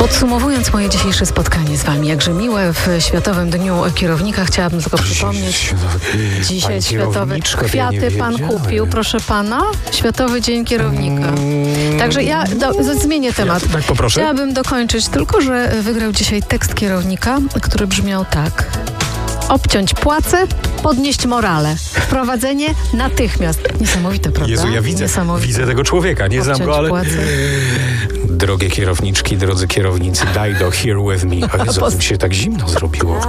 Podsumowując moje dzisiejsze spotkanie z wami, jakże miłe w Światowym Dniu Kierownika, chciałabym tylko przypomnieć. Dzisiaj światowe kwiaty pan kupił, proszę pana. Światowy Dzień Kierownika. Także ja zmienię temat. Tak, poproszę. Chciałabym dokończyć tylko, że wygrał dzisiaj tekst kierownika, który brzmiał tak. Obciąć płace, podnieść morale. Wprowadzenie natychmiast. Niesamowite, prawda? Jezu, ja widzę tego człowieka. Nie znam go, ale... Płacę. Drogie kierowniczki, drodzy kierownicy, daj do Here With Me. A Jezu, mi się tak zimno zrobiło.